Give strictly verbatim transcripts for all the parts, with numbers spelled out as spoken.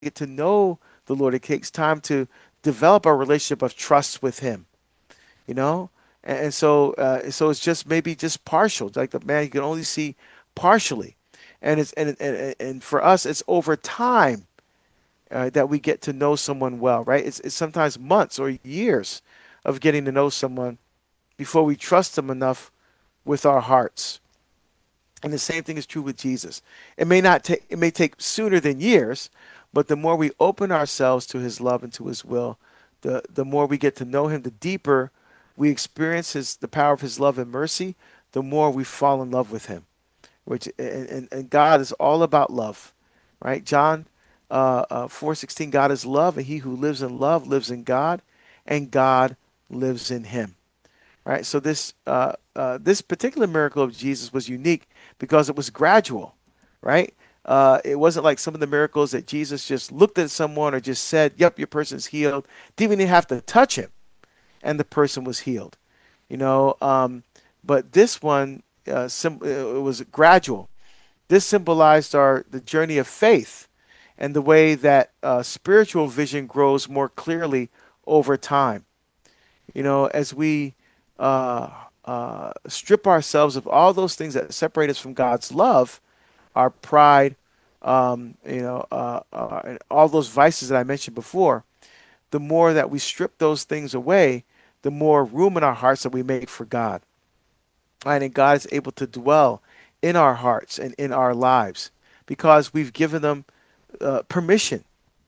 get to know the Lord. It takes time to develop a relationship of trust with Him. You know, and, and so uh, so it's just maybe just partial. Like the man you can only see partially, and it's and and, and for us, it's over time uh, that we get to know someone well, right? It's, it's sometimes months or years of getting to know someone before we trust them enough with our hearts. And the same thing is true with Jesus. It may not take it may take sooner than years, but the more we open ourselves to his love and to his will, the the more we get to know him, the deeper we experience his the power of his love and mercy, the more we fall in love with him. Which and, and, and God is all about love, right? John uh, uh, four sixteen, God is love, and he who lives in love lives in God, and God lives in him. Right. So this uh, uh, this particular miracle of Jesus was unique because it was gradual, right? Uh, it wasn't like some of the miracles that Jesus just looked at someone or just said, "Yep, your person's healed." Didn't even have to touch him, and the person was healed. You know, um, but this one, uh, sim- it was gradual. This symbolized our the journey of faith and the way that uh, spiritual vision grows more clearly over time. You know, as we uh, uh, strip ourselves of all those things that separate us from God's love, our pride, um, you know, uh, uh, and all those vices that I mentioned before, the more that we strip those things away, the more room in our hearts that we make for God. Right? And God is able to dwell in our hearts and in our lives because we've given them uh, permission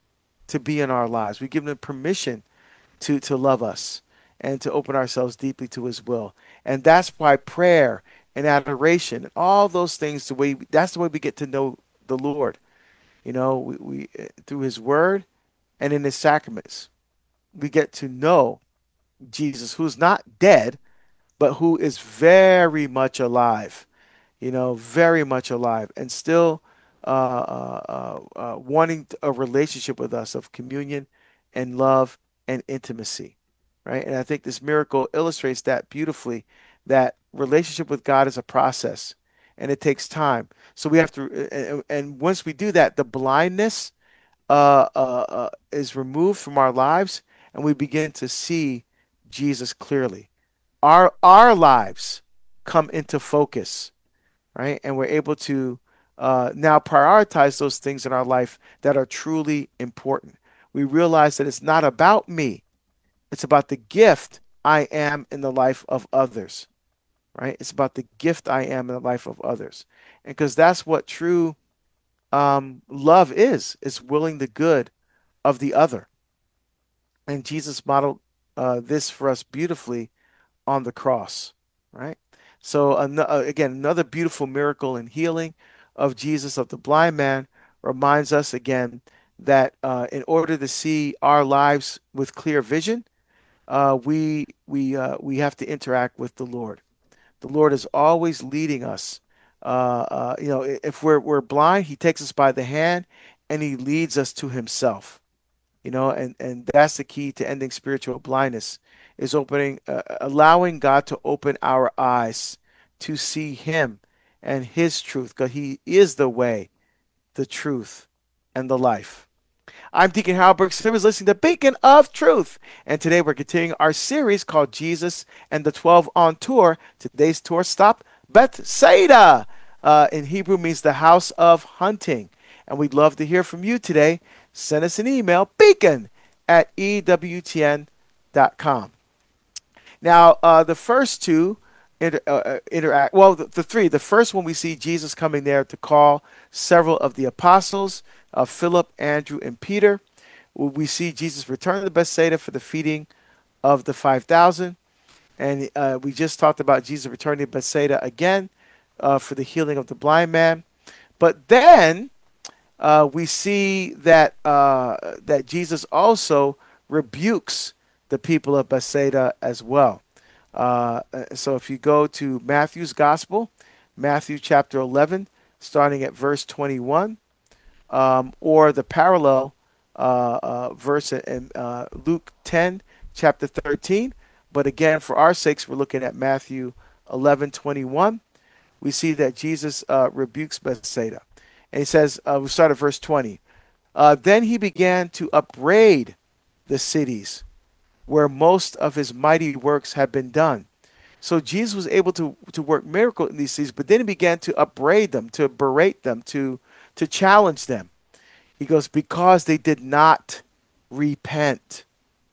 to be in our lives. We've given them permission to, to love us and to open ourselves deeply to his will. And that's why prayer and adoration and all those things, the way that's the way we get to know the Lord. You know, we, we through his word and in his sacraments, we get to know Jesus, who's not dead, but who is very much alive, you know, very much alive and still uh, uh, uh, uh, wanting a relationship with us of communion and love and intimacy, right? And I think this miracle illustrates that beautifully, that relationship with God is a process and it takes time. So we have to, and, and once we do that, the blindness uh, uh, uh, is removed from our lives and we begin to see Jesus clearly. Our, our lives come into focus, right? And we're able to uh, now prioritize those things in our life that are truly important. We realize that it's not about me, it's about the gift I am in the life of others, right? It's about the gift I am in the life of others. And because that's what true um, love is, is willing the good of the other. And Jesus modeled uh, this for us beautifully on the cross, right? So an- uh, again, another beautiful miracle and healing of Jesus of the blind man reminds us again that uh, in order to see our lives with clear vision, uh, we we uh, we have to interact with the Lord. The Lord is always leading us. Uh, uh, you know, if we're we're blind, He takes us by the hand and He leads us to Himself. You know, and and that's the key to ending spiritual blindness is opening, uh, allowing God to open our eyes to see Him and His truth, because He is the way, the truth, and the life. I'm Deacon Halberg. Simmons listening to Beacon of Truth. And today we're continuing our series called Jesus and the twelve on Tour. Today's tour stop, Bethsaida. Uh, in Hebrew means the house of hunting. And we'd love to hear from you today. Send us an email, beacon at E W T N dot com. Now, uh, the first two inter- uh, uh, interact. Well, the, the three. The first one we see Jesus coming there to call several of the apostles, uh, Philip, Andrew, and Peter. We see Jesus return to Bethsaida for the feeding of the five thousand. And uh, we just talked about Jesus returning to Bethsaida again uh, for the healing of the blind man. But then uh, we see that uh, that Jesus also rebukes the people of Bethsaida as well. Uh, so if you go to Matthew's Gospel, Matthew chapter eleven, starting at verse twenty-one, um, or the parallel uh, uh, verse in uh, Luke ten, chapter thirteen. But again, for our sakes, we're looking at Matthew eleven twenty-one. We see that Jesus uh, rebukes Bethsaida. And he says, uh, we start at verse twenty. Uh, then he began to upbraid the cities where most of his mighty works had been done. So Jesus was able to, to work miracles in these cities, but then he began to upbraid them, to berate them, to, to challenge them. He goes, because they did not repent,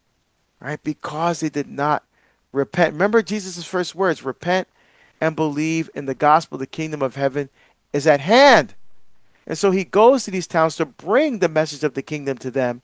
right? Because they did not repent. Remember Jesus' first words, repent and believe in the gospel. The kingdom of heaven is at hand. And so he goes to these towns to bring the message of the kingdom to them,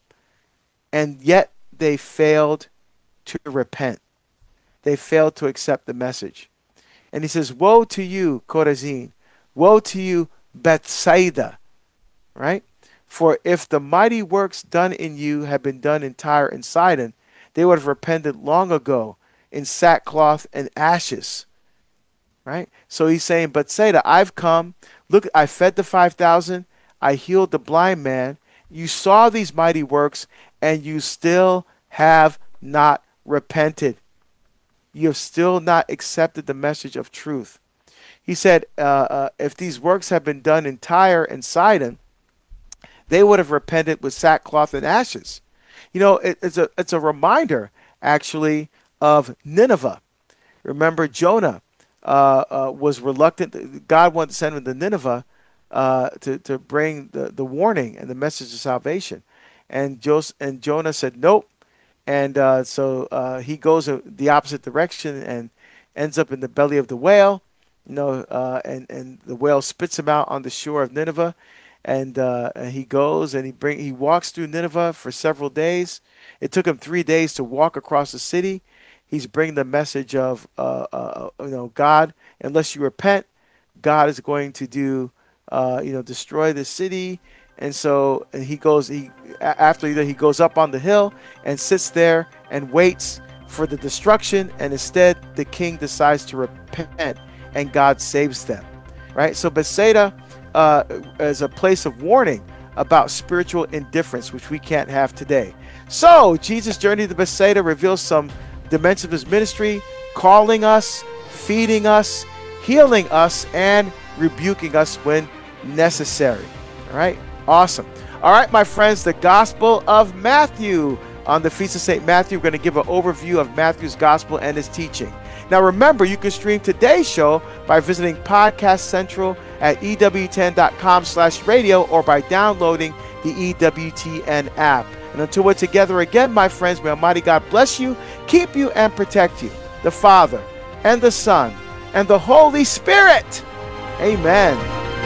and yet they failed to repent. They failed to accept the message. And he says, woe to you, Chorazin. Woe to you, Bethsaida. Right? For if the mighty works done in you had been done in Tyre and Sidon, they would have repented long ago in sackcloth and ashes. Right? So he's saying, Bethsaida, I've come. Look, I fed the five thousand. I healed the blind man. You saw these mighty works, and you still have not repented. You have still not accepted the message of truth. He said, uh, uh, if these works had been done in Tyre and Sidon, they would have repented with sackcloth and ashes. You know, it, it's a it's a reminder, actually, of Nineveh. Remember, Jonah uh, uh, was reluctant. God wanted to send him to Nineveh uh, to, to bring the, the warning and the message of salvation. And, Jos- and Jonah said, nope. And uh, so uh, he goes the opposite direction and ends up in the belly of the whale, you know, uh, and, and the whale spits him out on the shore of Nineveh. And, uh, and he goes and he bring he walks through Nineveh for several days. It took him three days to walk across the city. He's bringing the message of, uh, uh, you know, God, unless you repent, God is going to do, uh, you know, destroy the city. And so and he goes, he after he goes up on the hill and sits there and waits for the destruction. And instead, the king decides to repent and God saves them. Right? So Bethsaida uh, is a place of warning about spiritual indifference, which we can't have today. So Jesus' journey to Bethsaida reveals some dimensions of his ministry, calling us, feeding us, healing us, and rebuking us when necessary. All right? Awesome. All right, my friends, the Gospel of Matthew. On the Feast of Saint Matthew, we're going to give an overview of Matthew's Gospel and his teaching. Now, remember, you can stream today's show by visiting Podcast Central at E W T N dot com slash radio or by downloading the E W T N app. And until we're together again, my friends, may Almighty God bless you, keep you, and protect you. The Father, and the Son, and the Holy Spirit. Amen.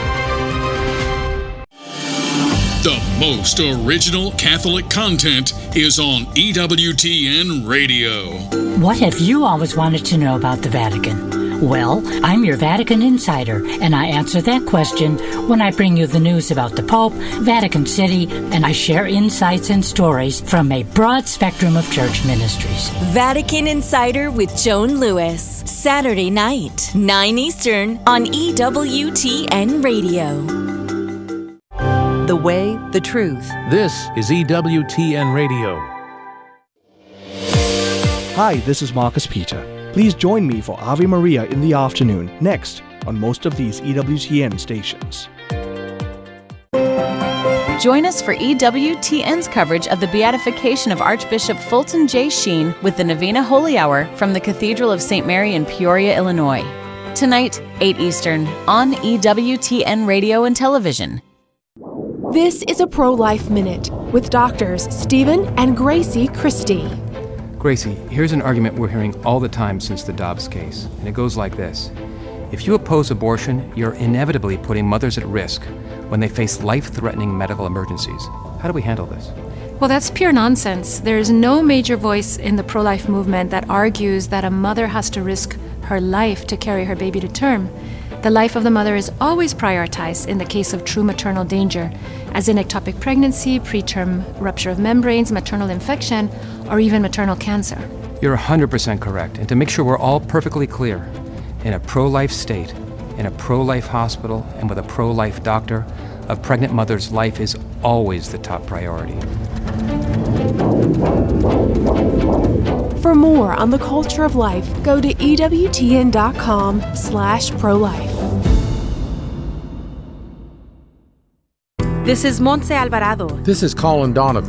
The most original Catholic content is on E W T N Radio. What have you always wanted to know about the Vatican? Well, I'm your Vatican insider, and I answer that question when I bring you the news about the Pope, Vatican City, and I share insights and stories from a broad spectrum of church ministries. Vatican Insider with Joan Lewis, Saturday night, nine Eastern on E W T N Radio. The way, the truth. This is E W T N Radio. Hi, this is Marcus Peter. Please join me for Ave Maria in the afternoon, next, on most of these E W T N stations. Join us for E W T N's coverage of the beatification of Archbishop Fulton J. Sheen with the Novena Holy Hour from the Cathedral of Saint Mary in Peoria, Illinois. Tonight, eight Eastern, on E W T N Radio and Television. This is a Pro-Life Minute with doctors Stephen and Gracie Christie. Gracie, here's an argument we're hearing all the time since the Dobbs case, and it goes like this. If you oppose abortion, you're inevitably putting mothers at risk when they face life-threatening medical emergencies. How do we handle this? Well, that's pure nonsense. There is no major voice in the pro-life movement that argues that a mother has to risk her life to carry her baby to term. The life of the mother is always prioritized in the case of true maternal danger, as in ectopic pregnancy, preterm rupture of membranes, maternal infection, or even maternal cancer. You're one hundred percent correct. And to make sure we're all perfectly clear, in a pro-life state, in a pro-life hospital, and with a pro-life doctor, a pregnant mother's life is always the top priority. For more on the culture of life, go to E W T N dot com slash pro life. This is Montse Alvarado. This is Colin Donovan.